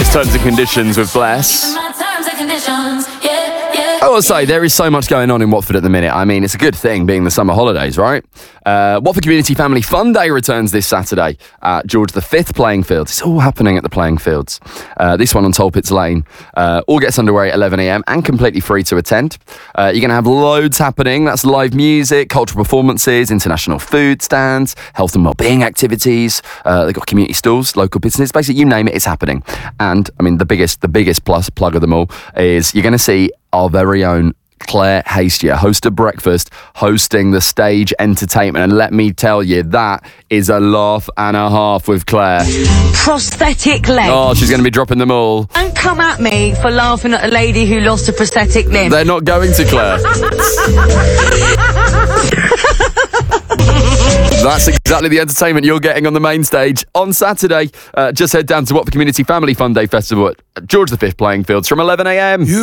those terms and conditions with Bless. I will say, there is so much going on in Watford at the minute. I mean, it's a good thing being the summer holidays, right? Watford Community Family Fun Day returns this Saturday at George V playing fields. It's all happening at the playing fields. This one on Talpits Lane. All gets underway at 11 a.m. and completely free to attend. You're going to have loads happening. That's live music, cultural performances, international food stands, health and wellbeing activities. They've got community stalls, local business. Basically, you name it, it's happening. And, I mean, the biggest plus plug of them all is you're going to see our very own Claire Hastier, host of Breakfast, hosting the stage entertainment. And let me tell you, that is a laugh and a half with Claire. Prosthetic leg. Oh, she's going to be dropping them all. And come at me for laughing at a lady who lost a prosthetic limb. They're not going to, Claire. That's exactly the entertainment you're getting on the main stage on Saturday. Just head down to Watford Community Family Fun Day Festival at George V playing fields from 11 a.m.